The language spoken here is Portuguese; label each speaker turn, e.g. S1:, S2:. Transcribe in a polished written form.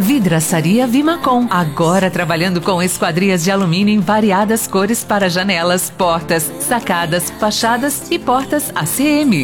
S1: Vidraçaria Vimacom, agora trabalhando com esquadrias de alumínio em variadas cores para janelas, portas, sacadas, fachadas e portas ACM.